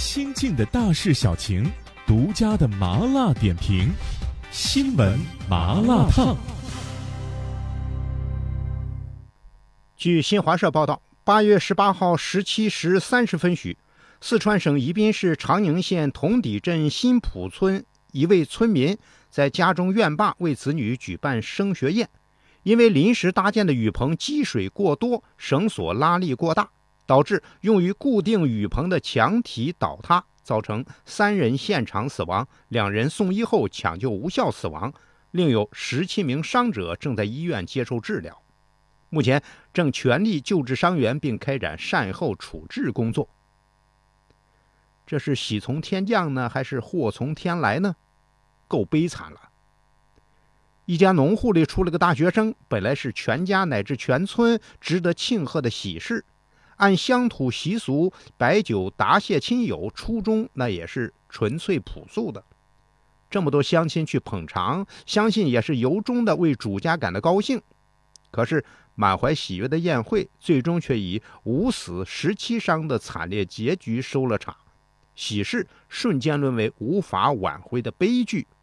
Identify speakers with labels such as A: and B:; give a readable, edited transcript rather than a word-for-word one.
A: 心境的大事小情，独家的麻辣点评，新闻麻辣烫。
B: 据新华社报道，8月18号17时30分许，四川省宜宾市长宁县同底镇新浦村一位村民在家中院坝为子女举办升学宴，因为临时搭建的雨棚积水过多，绳索拉力过大，导致用于固定雨棚的墙体倒塌，造成3人现场死亡，2人送医后抢救无效死亡，另有17名伤者正在医院接受治疗。目前正全力救治伤员，并开展善后处置工作。这是喜从天降呢，还是祸从天来呢？够悲惨了。一家农户里出了个大学生，本来是全家乃至全村值得庆贺的喜事，按乡土习俗摆酒答谢亲友，初衷那也是纯粹朴素的。这么多乡亲去捧场，相信也是由衷的为主家感到高兴。可是满怀喜悦的宴会，最终却以5死17伤的惨烈结局收了场，喜事瞬间沦为无法挽回的悲剧。